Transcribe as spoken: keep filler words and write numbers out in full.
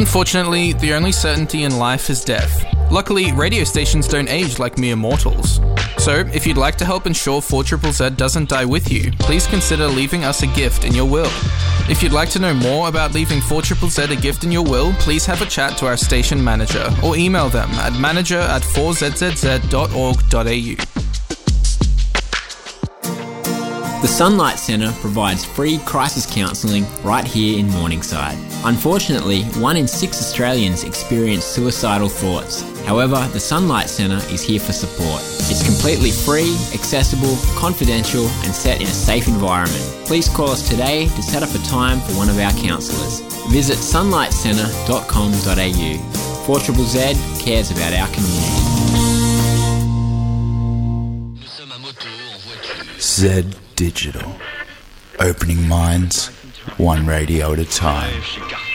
Unfortunately, the only certainty in life is death. Luckily, radio stations don't age like mere mortals. So, if you'd like to help ensure four Z Z Z doesn't die with you, please consider leaving us a gift in your will. If you'd like to know more about leaving four Z Z Z a gift in your will, please have a chat to our station manager or email them at manager at four z z z dot org dot a u. The Sunlight Centre provides free crisis counselling right here in Morningside. Unfortunately, one in six Australians experience suicidal thoughts. However, the Sunlight Centre is here for support. It's completely free, accessible, confidential and set in a safe environment. Please call us today to set up a time for one of our counsellors. Visit sunlight centre dot com dot a u. four Z Z Z cares about our community. Z Digital. Opening minds, one radio at a time.